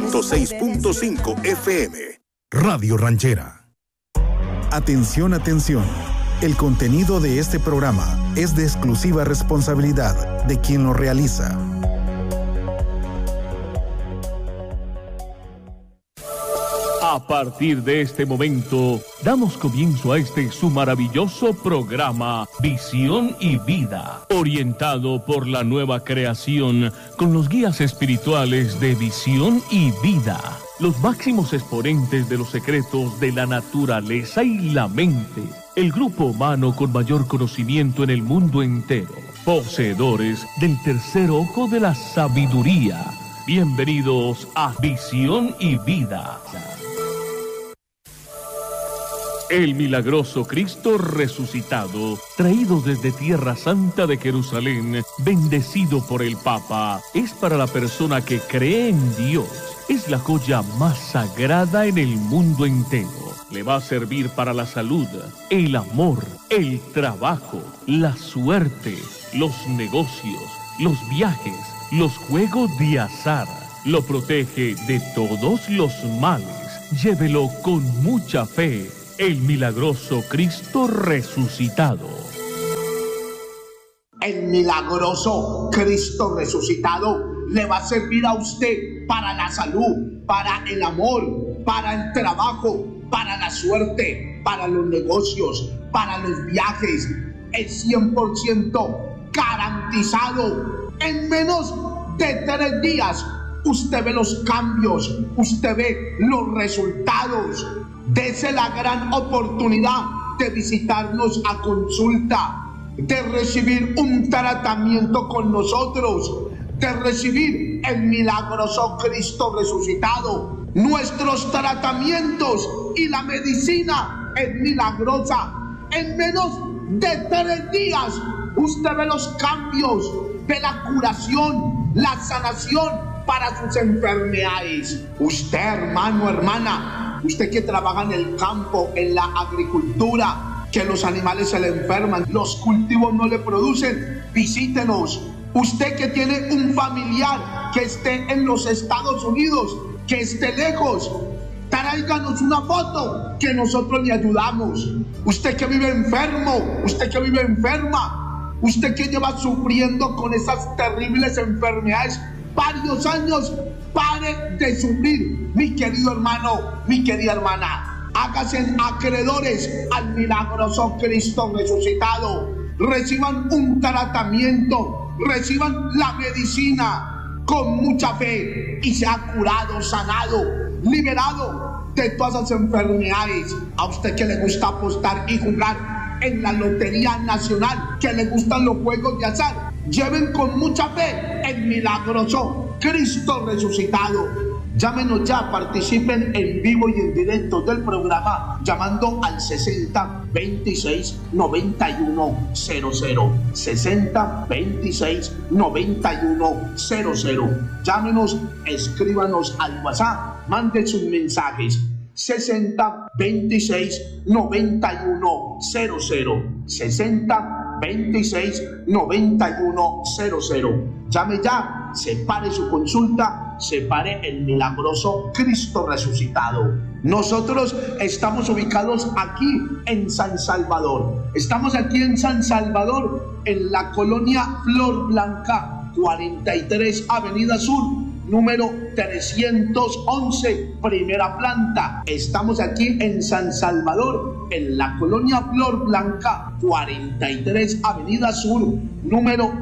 106.5 FM. Radio Ranchera. Atención, atención. El contenido de este programa es de exclusiva responsabilidad de quien lo realiza. A partir de este momento, damos comienzo a este su maravilloso programa Visión y Vida, orientado por la nueva creación con los guías espirituales de Visión y Vida, los máximos exponentes de los secretos de la naturaleza y la mente, el grupo humano con mayor conocimiento en el mundo entero, poseedores del tercer ojo de la sabiduría. Bienvenidos a Visión y Vida. El milagroso Cristo resucitado, traído desde Tierra Santa de Jerusalén, bendecido por el Papa, es para la persona que cree en Dios. Es la joya más sagrada en el mundo entero. Le va a servir para la salud, el amor, el trabajo, la suerte, los negocios, los viajes, los juegos de azar. Lo protege de todos los males. Llévelo con mucha fe. El milagroso Cristo resucitado. El milagroso Cristo resucitado le va a servir a usted para la salud, para el amor, para el trabajo, para la suerte, para los negocios, para los viajes. Es 100% garantizado. En menos de 3 días usted ve los cambios, usted ve los resultados. Dese la gran oportunidad de visitarnos a consulta, de recibir un tratamiento con nosotros, de recibir el milagroso Cristo resucitado. Nuestros tratamientos y la medicina es milagrosa. En menos de 3 días usted ve los cambios, ve la curación, la sanación para sus enfermedades. Usted, hermano, hermana, usted que trabaja en el campo, en la agricultura, que los animales se le enferman, los cultivos no le producen, visítenos. Usted que tiene un familiar que esté en los Estados Unidos, que esté lejos, tráiganos una foto que nosotros le ayudamos. Usted que vive enfermo, usted que vive enferma, usted que lleva sufriendo con esas terribles enfermedades varios años, pare de sufrir, mi querido hermano, mi querida hermana. Háganse acreedores al milagroso Cristo resucitado. Reciban un tratamiento, reciban la medicina con mucha fe y sea curado, sanado, liberado de todas las enfermedades. A usted que le gusta apostar y jugar en la Lotería Nacional, que le gustan los juegos de azar, lleven con mucha fe el milagroso Cristo resucitado. Llámenos ya, participen en vivo y en directo del programa llamando al 60 26 91 00. 60 26 91 00. Llámenos, escríbanos al WhatsApp, manden sus mensajes. 60 26 91 00. 60 26 91 00. Llame ya, separe su consulta, separe el milagroso Cristo resucitado. Nosotros estamos ubicados aquí en San Salvador. Estamos aquí en San Salvador, en la colonia Flor Blanca, 43 Avenida Sur, número 311, primera planta. Estamos aquí en San Salvador, en la colonia Flor Blanca, 43 Avenida Sur, número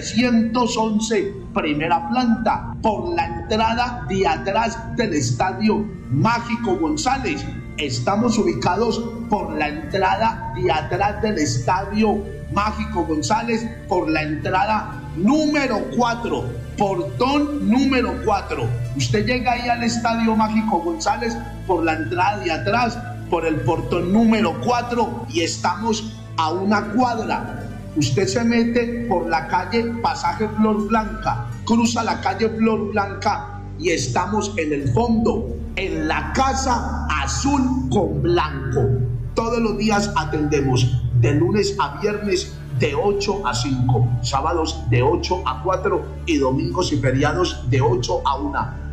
311, primera planta, por la entrada de atrás del Estadio Mágico González. Estamos ubicados por la entrada de atrás del Estadio Mágico González, por la entrada número 4, portón número 4. Usted llega ahí al Estadio Mágico González por la entrada de atrás, por el portón número 4, y estamos a una cuadra. Usted se mete por la calle Pasaje Flor Blanca, cruza la calle Flor Blanca y estamos en el fondo, en la Casa Azul con Blanco. Todos los días atendemos de lunes a viernes de 8 a 5, sábados de 8 a 4 y domingos y feriados de 8 a 1.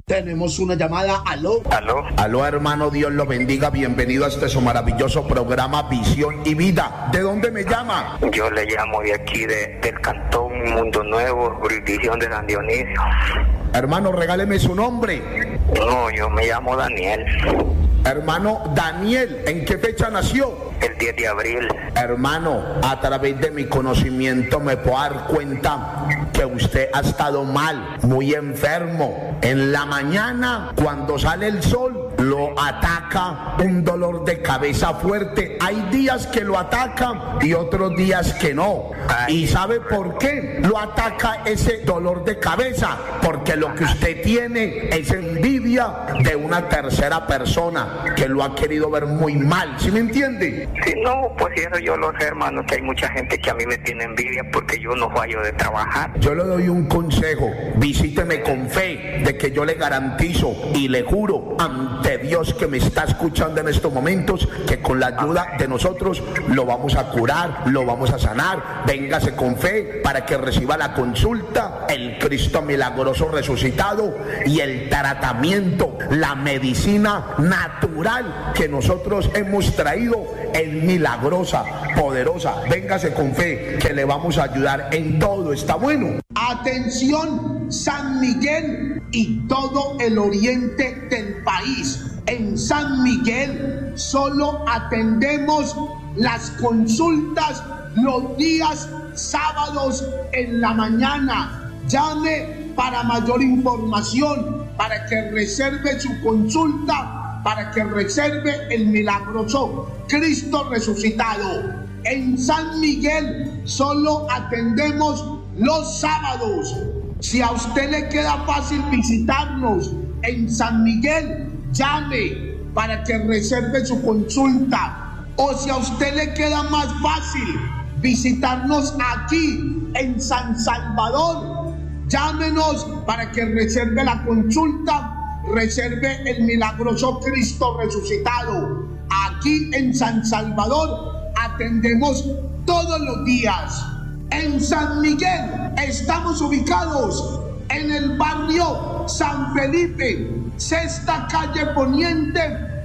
Tenemos una llamada. Aló. Aló, hermano, Dios lo bendiga. Bienvenido a este su maravilloso programa Visión y Vida. ¿De dónde me llama? Yo le llamo de aquí, del Cantón Mundo Nuevo, jurisdicción de San Dionisio. Hermano, regáleme su nombre. No, yo me llamo Daniel. Hermano Daniel, ¿en qué fecha nació? El 10 de abril. Hermano, a través de mi conocimiento me puedo dar cuenta que usted ha estado mal, muy enfermo. En la mañana, cuando sale el sol, lo ataca un dolor de cabeza fuerte. Hay días que lo ataca y otros días que no. ¿Y sabe por qué lo ataca ese dolor de cabeza? Porque lo que usted tiene es envidia de una tercera persona que lo ha querido ver muy mal. ¿Sí me entiende? Sí, no, pues eso yo lo sé, hermano, que hay mucha gente que a mí me tiene envidia porque yo no fallo de trabajar. Yo le doy un consejo, visíteme con fe, de que yo le garantizo y le juro ante Dios que me está escuchando en estos momentos, que con la ayuda de nosotros lo vamos a curar, lo vamos a sanar. Véngase con fe para que reciba la consulta, el Cristo milagroso resucitado y el tratamiento, la medicina natural que nosotros hemos traído es milagrosa, poderosa. Véngase con fe que le vamos a ayudar en todo. ¿Está bueno? Atención, San Miguel y todo el oriente del país. En San Miguel solo atendemos las consultas los días sábados en la mañana. Llame para mayor información, para que reserve su consulta, para que reserve el milagroso Cristo resucitado. En San Miguel solo atendemos los sábados. Si a usted le queda fácil visitarnos en San Miguel, llame para que reserve su consulta. O si a usted le queda más fácil visitarnos aquí en San Salvador, llámenos para que reserve la consulta, reserve el milagroso Cristo resucitado. Aquí en San Salvador atendemos todos los días. En San Miguel estamos ubicados en el barrio San Felipe, sexta calle Poniente,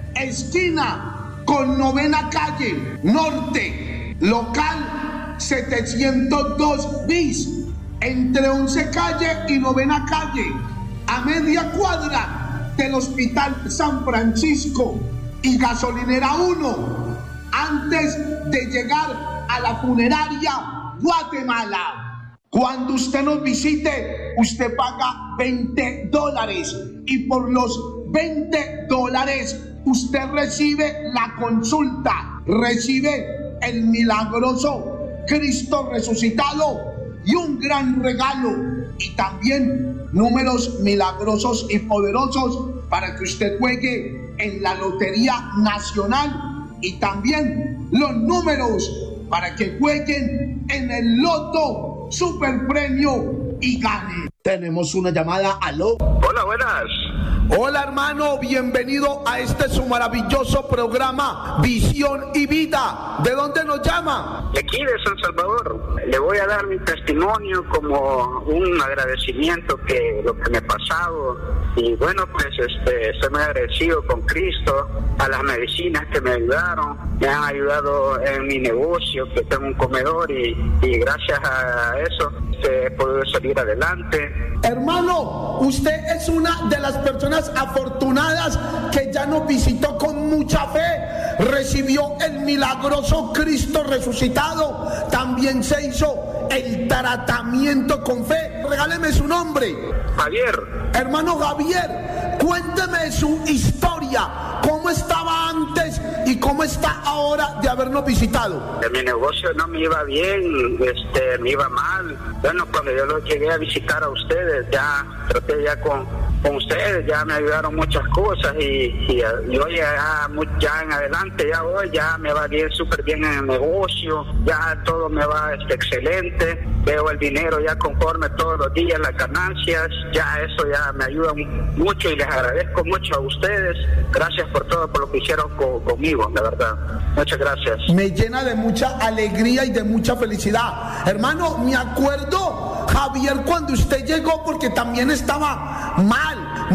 esquina con novena calle Norte, local 702 bis, entre 11 calle y novena calle, a media cuadra del Hospital San Francisco y Gasolinera 1, antes de llegar a la funeraria Guatemala. Cuando usted nos visite, usted paga $20 y por los $20 usted recibe la consulta, recibe el milagroso Cristo resucitado y un gran regalo, y también números milagrosos y poderosos para que usted juegue en la Lotería Nacional, y también los números para que jueguen en el Loto Super Premio y gane. Tenemos una llamada. Aló. Hola, buenas. Hola, hermano, bienvenido a este su maravilloso programa Visión y Vida. ¿De dónde nos llama? De aquí, de San Salvador. Le voy a dar mi testimonio como un agradecimiento que lo que me ha pasado. Y bueno, pues estoy muy agradecido con Cristo, a las medicinas que me ayudaron, me han ayudado en mi negocio, que tengo un comedor, y gracias a eso he podido salir adelante. Hermano, usted es una de las personas afortunadas que ya nos visitó con mucha fe, recibió el milagroso Cristo resucitado, también se hizo el tratamiento con fe. Regáleme su nombre. Javier. Hermano Javier, cuénteme su historia, cómo estaba antes y cómo está ahora de habernos visitado. Mi negocio no me iba bien, me iba mal. Bueno, cuando yo los llegué a visitar a ustedes, ya traté ya con ustedes, ya me ayudaron muchas cosas, y hoy ya en adelante, ya hoy ya me va bien, súper bien en el negocio, ya todo me va excelente, veo el dinero ya conforme todos los días, las ganancias, ya eso ya me ayuda mucho, y les agradezco mucho a ustedes. Gracias por todo, por lo que hicieron conmigo, de verdad. Muchas gracias. Me llena de mucha alegría y de mucha felicidad. Hermano, me acuerdo, Javier, cuando usted llegó, porque también estaba mal,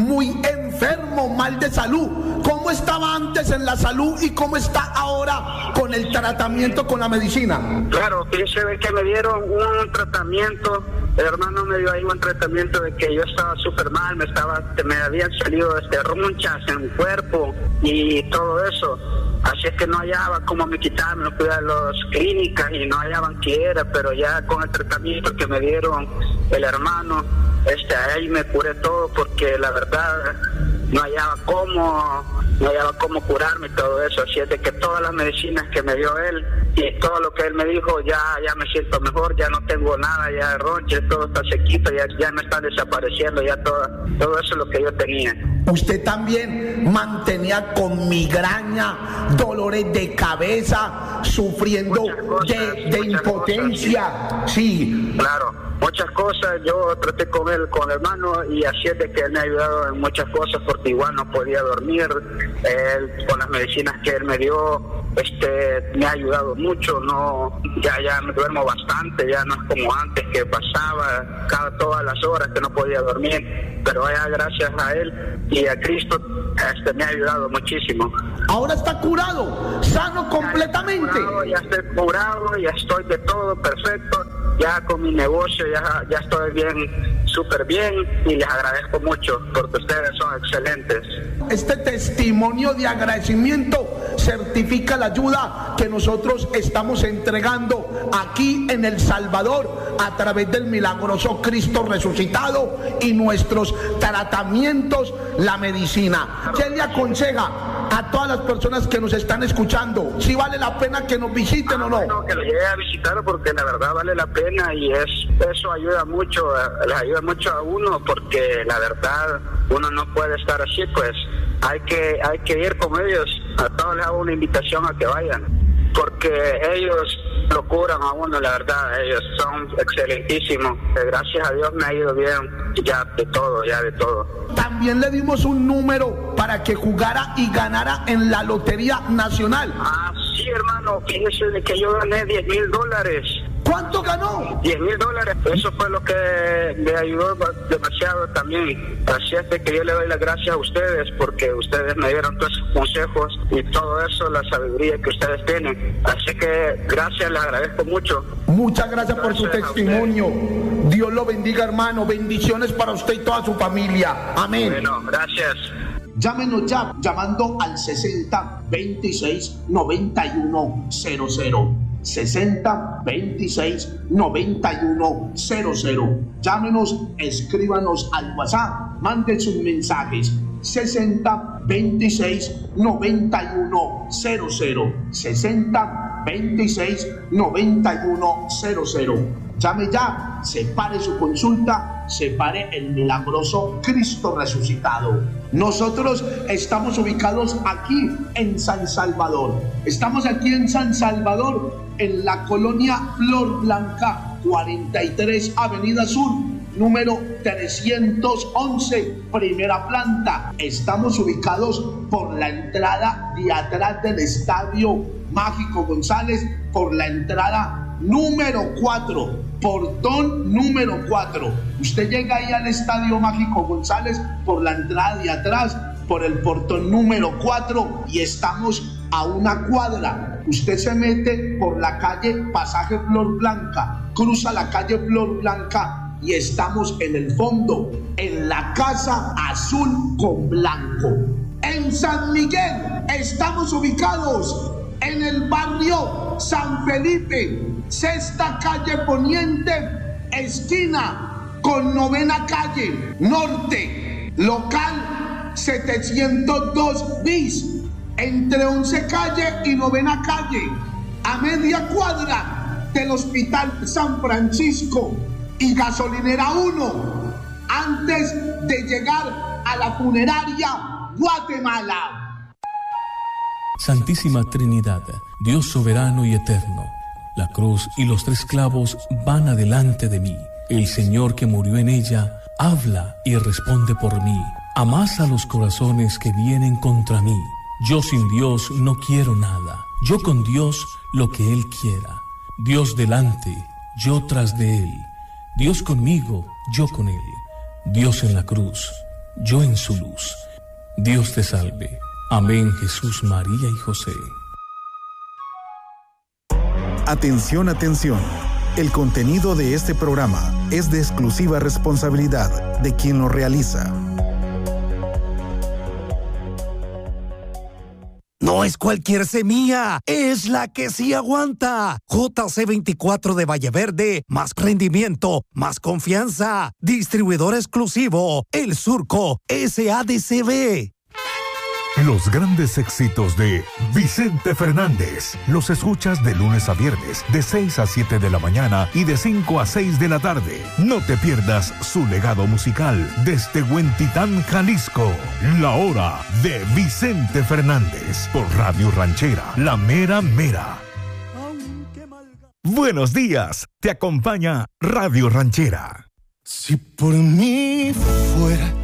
muy enfermo, mal de salud. ¿Cómo estaba antes en la salud y cómo está ahora con el tratamiento, con la medicina? Claro, fíjese que me dieron un tratamiento, el hermano me dio ahí un tratamiento de que yo estaba súper mal, me habían salido ronchas en el cuerpo y todo eso. Así es que no hallaba cómo me quitarme, no podía las clínicas y no hallaban qué era, pero ya con el tratamiento que me dieron el hermano, ahí me curé todo, porque la verdad no hallaba cómo curarme y todo eso. Así es de que todas las medicinas que me dio él y todo lo que él me dijo, ya me siento mejor, ya no tengo nada, ya de ronches, todo está sequito, ya me están desapareciendo, ya todo eso es lo que yo tenía. Usted también mantenía con migraña, dolores de cabeza, sufriendo de impotencia. Cosas, sí. Claro, muchas cosas. Yo traté con el hermano y así es de que él me ha ayudado en muchas cosas, porque igual no podía dormir. Él, con las medicinas que él me dio, me ha ayudado mucho. Ya me duermo bastante, ya no es como antes, que pasaba todas las horas que no podía dormir. Pero ya gracias a él y a Cristo, me ha ayudado muchísimo. Ahora está curado, sano completamente. Ya estoy curado, ya estoy de todo perfecto. Ya con mi negocio ya estoy bien, súper bien, y les agradezco mucho porque ustedes son excelentes. Este testimonio de agradecimiento certifica la ayuda que nosotros estamos entregando aquí en El Salvador a través del milagroso Cristo resucitado y nuestros tratamientos, la medicina. ¿Qué le aconseja a todas las personas que nos están escuchando? ¿Si vale la pena que nos visiten o no? Bueno, que lo llegue a visitar, porque la verdad vale la pena, y eso ayuda mucho, les ayuda mucho a uno, porque la verdad uno no puede estar así, pues hay que ir con ellos. A todos les hago una invitación a que vayan, porque ellos lo curan a uno, la verdad, ellos son excelentísimos. Gracias a Dios me ha ido bien, ya de todo. También le dimos un número para que jugara y ganara en la Lotería Nacional. Sí, hermano, fíjese de que yo gané $10,000. ¿Cuánto ganó? $10,000. Eso fue lo que me ayudó demasiado también. Así es que yo le doy las gracias a ustedes, porque ustedes me dieron todos esos consejos y todo eso, la sabiduría que ustedes tienen. Así que gracias, les agradezco mucho. Muchas gracias por su testimonio. Dios lo bendiga, hermano. Bendiciones para usted y toda su familia. Amén. Bueno, gracias. Llámenos ya, llamando al 60 26 91 00. 60 26 91 00. Llámenos, escríbanos al WhatsApp, manden sus mensajes. 60 26 91 00. 60 26 91 00. Llame ya, separe su consulta, separe el milagroso Cristo resucitado. Nosotros estamos ubicados aquí en San Salvador. Estamos aquí en San Salvador, en la colonia Flor Blanca, 43 Avenida Sur, número 311, primera planta. Estamos ubicados por la entrada de atrás del Estadio Mágico González, por la entrada número 4, portón número 4. Usted llega ahí al Estadio Mágico González por la entrada de atrás, por el portón número 4, y estamos a una cuadra. Usted se mete por la calle Pasaje Flor Blanca, cruza la calle Flor Blanca y estamos en el fondo, en la Casa Azul con Blanco. En San Miguel estamos ubicados en el barrio San Felipe, sexta calle Poniente, esquina con novena calle Norte, local 702 bis, entre 11 calle y novena calle, a media cuadra del Hospital San Francisco y Gasolinera 1, antes de llegar a la funeraria Guatemala. Santísima Trinidad, Dios soberano y eterno, la cruz y los 3 clavos van adelante de mí. El Señor que murió en ella habla y responde por mí. Amasa los corazones que vienen contra mí. Yo sin Dios no quiero nada. Yo con Dios lo que Él quiera. Dios delante, yo tras de Él. Dios conmigo, yo con Él. Dios en la cruz, yo en su luz. Dios te salve. Amén, Jesús, María y José. Atención, atención. El contenido de este programa es de exclusiva responsabilidad de quien lo realiza. No es cualquier semilla, es la que sí aguanta. JC24 de Valleverde, más rendimiento, más confianza. Distribuidor exclusivo, El Surco, SADCB. Los grandes éxitos de Vicente Fernández los escuchas de lunes a viernes de 6 a 7 de la mañana y de 5 a 6 de la tarde. No te pierdas su legado musical desde Huentitán, Jalisco. La hora de Vicente Fernández por Radio Ranchera, la mera mera. Buenos días, te acompaña Radio Ranchera. Si por mí fuera